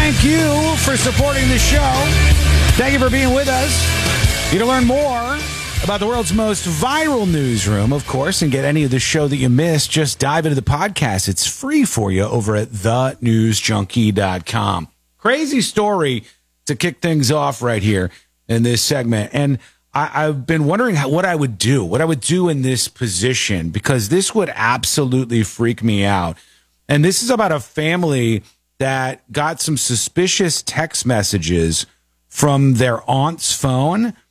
Thank you for supporting the show. Thank you for being with us. You can learn more about the world's most viral newsroom, of course, and get any of the show that you missed. Just dive into the podcast. It's free for you over at thenewsjunkie.com. Crazy story to kick things off right here in this segment. And I've been wondering what I would do in this position, because this would absolutely freak me out. And this is about a family that got some suspicious text messages from their aunt's phone.